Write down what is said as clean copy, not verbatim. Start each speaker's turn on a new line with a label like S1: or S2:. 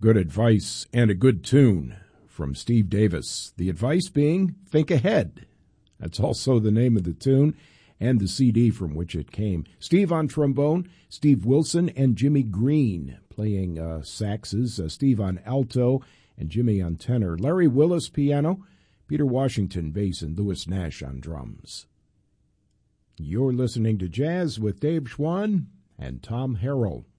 S1: Good advice and a good tune from Steve Davis. The advice being, think ahead. That's also the name of the tune and the CD from which it came. Steve on trombone, Steve Wilson and Jimmy Green playing saxes, Steve on alto and Jimmy on tenor, Larry Willis piano, Peter Washington bass, and Louis Nash on drums. You're listening to Jazz with Dave Schwann and Tom Harrell.